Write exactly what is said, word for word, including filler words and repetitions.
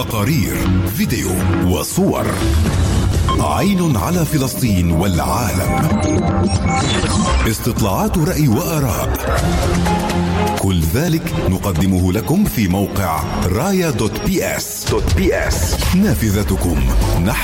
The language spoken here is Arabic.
تقارير، فيديو وصور. عين على فلسطين والعالم. استطلاعات رأي وآراء. كل ذلك نقدمه لكم في موقع رايا دوت بي اس. نافذتكم نحو